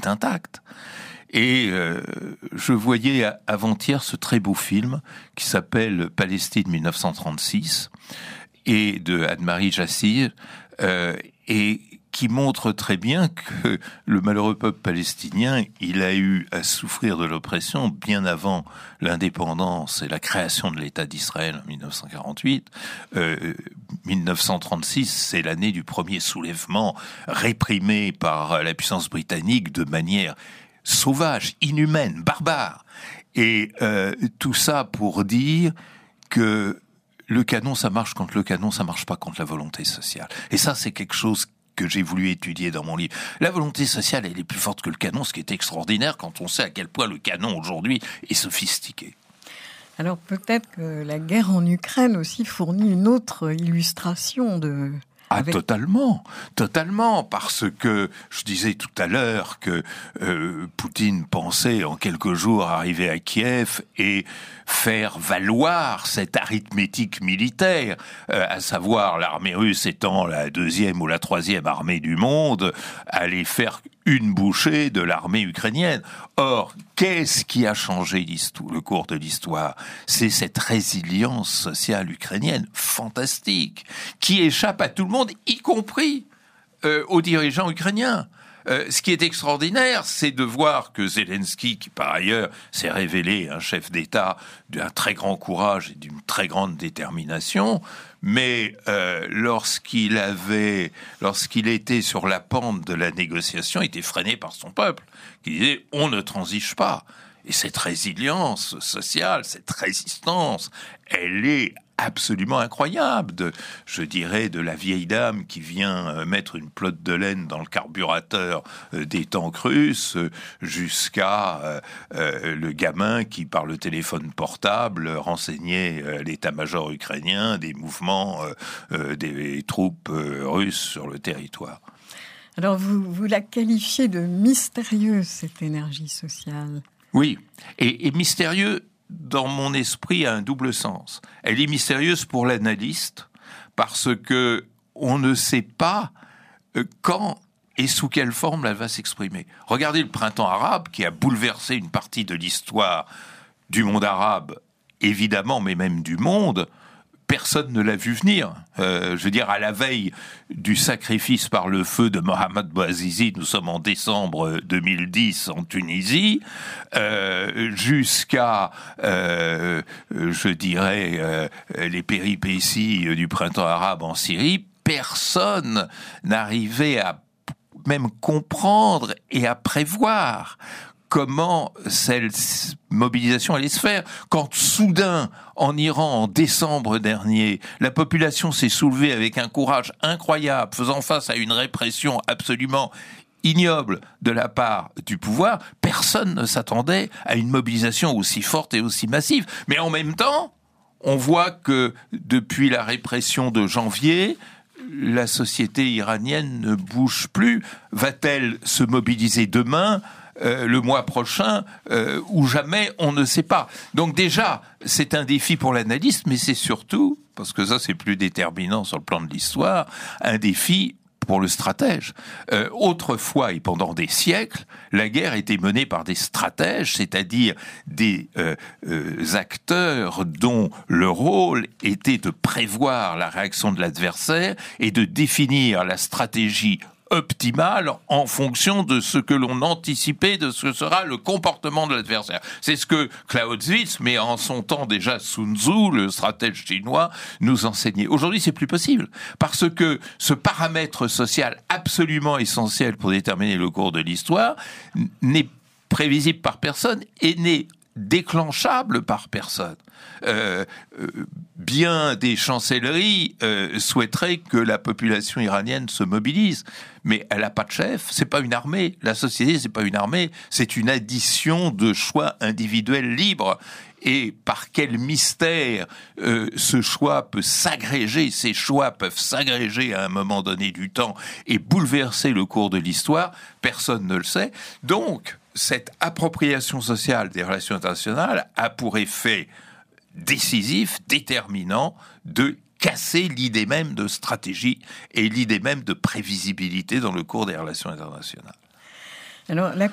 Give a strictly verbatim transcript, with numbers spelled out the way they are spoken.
est intacte. Et euh, je voyais avant-hier ce très beau film qui s'appelle Palestine mille neuf cent trente-six et de Anne-Marie Jassir euh, et qui montre très bien que le malheureux peuple palestinien, il a eu à souffrir de l'oppression bien avant l'indépendance et la création de l'État d'Israël en mille neuf cent quarante-huit. Euh, mille neuf cent trente-six, c'est l'année du premier soulèvement réprimé par la puissance britannique de manière sauvage, inhumaine, barbare. Et euh, tout ça pour dire que le canon, ça marche contre le canon, ça marche pas contre la volonté sociale. Et ça, c'est quelque chose que j'ai voulu étudier dans mon livre. La volonté sociale, elle est plus forte que le canon, ce qui est extraordinaire quand on sait à quel point le canon aujourd'hui est sophistiqué. Alors peut-être que la guerre en Ukraine aussi fournit une autre illustration de... Ah, Avec... totalement, totalement, parce que je disais tout à l'heure que euh, Poutine pensait en quelques jours arriver à Kiev et faire valoir cette arithmétique militaire, euh, à savoir l'armée russe étant la deuxième ou la troisième armée du monde, aller faire une bouchée de l'armée ukrainienne. Or, qu'est-ce qui a changé le cours de l'histoire ? C'est cette résilience sociale ukrainienne fantastique, qui échappe à tout le monde, y compris euh, aux dirigeants ukrainiens. Euh, ce qui est extraordinaire, c'est de voir que Zelensky, qui par ailleurs s'est révélé un chef d'État d'un très grand courage et d'une très grande détermination, mais euh, lorsqu'il avait, lorsqu'il était sur la pente de la négociation, il était freiné par son peuple, qui disait « on ne transige pas ». Et cette résilience sociale, cette résistance, elle est absolument incroyable. De, je dirais de la vieille dame qui vient mettre une pelote de laine dans le carburateur des tanks russes jusqu'à euh, euh, le gamin qui, par le téléphone portable, renseignait euh, l'état-major ukrainien des mouvements euh, euh, des troupes euh, russes sur le territoire. Alors vous, vous la qualifiez de mystérieuse, cette énergie sociale. Oui, et, et mystérieux dans mon esprit a un double sens. Elle est mystérieuse pour l'analyste parce que on ne sait pas quand et sous quelle forme elle va s'exprimer. Regardez le printemps arabe qui a bouleversé une partie de l'histoire du monde arabe, évidemment, mais même du monde. Personne ne l'a vu venir. Euh, je veux dire, à la veille du sacrifice par le feu de Mohamed Bouazizi, nous sommes en décembre deux mille dix en Tunisie, euh, jusqu'à, euh, je dirais, euh, les péripéties du printemps arabe en Syrie, personne n'arrivait à même comprendre et à prévoir comment cette mobilisation allait se faire. Quand soudain, en Iran, en décembre dernier, la population s'est soulevée avec un courage incroyable, faisant face à une répression absolument ignoble de la part du pouvoir, personne ne s'attendait à une mobilisation aussi forte et aussi massive. Mais en même temps, on voit que depuis la répression de janvier, la société iranienne ne bouge plus. Va-t-elle se mobiliser demain ? Euh, le mois prochain, euh, ou jamais, on ne sait pas. Donc déjà, c'est un défi pour l'analyste, mais c'est surtout, parce que ça c'est plus déterminant sur le plan de l'histoire, un défi pour le stratège. Euh, autrefois et pendant des siècles, la guerre était menée par des stratèges, c'est-à-dire des euh, euh, acteurs dont le rôle était de prévoir la réaction de l'adversaire et de définir la stratégie optimale en fonction de ce que l'on anticipait de ce que sera le comportement de l'adversaire. C'est ce que Clausewitz, mais en son temps déjà Sun Tzu, le stratège chinois, nous enseignait. Aujourd'hui, c'est plus possible parce que ce paramètre social absolument essentiel pour déterminer le cours de l'histoire n'est prévisible par personne et n'est déclenchable par personne. Euh, euh, bien des chancelleries euh, souhaiteraient que la population iranienne se mobilise, mais elle n'a pas de chef, c'est pas une armée. La société, c'est pas une armée, c'est une addition de choix individuels libres. Et par quel mystère euh, ce choix peut s'agréger, ces choix peuvent s'agréger à un moment donné du temps et bouleverser le cours de l'histoire, personne ne le sait. Donc, cette appropriation sociale des relations internationales a pour effet décisif, déterminant, de casser l'idée même de stratégie et l'idée même de prévisibilité dans le cours des relations internationales. Alors, la